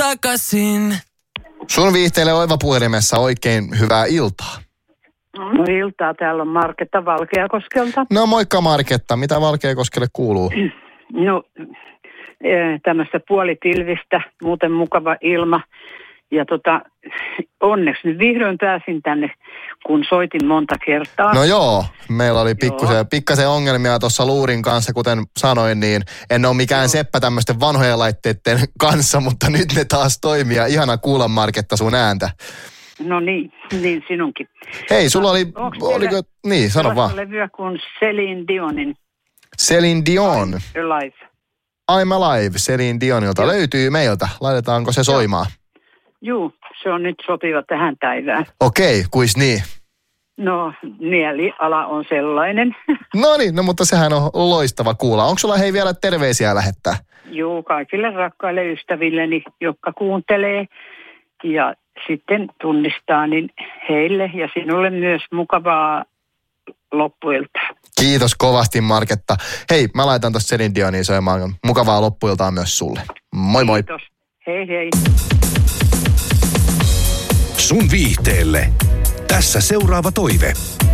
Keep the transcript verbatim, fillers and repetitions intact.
takaisin. Sun viihteelle Oiva puhelimessa oikein hyvää iltaa. No iltaa, täällä on Marketta Valkeakoskelta. No moikka Marketta, mitä Valkeakoskelle kuuluu? No tämmöistä puolipilvistä, muuten mukava ilma. Ja tota, onneksi nyt vihdoin pääsin tänne, kun soitin monta kertaa. No joo, meillä oli pikkusen, pikkasen ongelmia tuossa luurin kanssa, kuten sanoin, niin en ole mikään joo. seppä tämmöisten vanhojen laitteiden kanssa, mutta nyt ne taas toimii ja ihana kuulla Marketta sun ääntä. No niin, niin sinunkin. Hei, sulla oli, oliko, niin sano vaan. Levyä kuin Celine Dionin. Celine Dion. I'm Alive. I'm Alive, Celine Dionilta. Joo. Löytyy meiltä, laitetaanko se soimaan? Juu, se on nyt sopiva tähän päivään. Okei, kuis niin? No, mieliala on sellainen. No niin, no mutta sehän on loistava kuulla. Onko sulla hei vielä terveisiä lähettää? Juu, kaikille rakkaille ystävilleni, jotka kuuntelee ja sitten tunnistaa, niin heille ja sinulle myös mukavaa loppuiltaa. Kiitos kovasti Marketta. Hei, mä laitan tuosta Celine Dionia soimaan. Mukavaa loppuiltaa myös sulle. Moi moi. Kiitos. Hei hei. Sun viihteelle. Tässä seuraava toive.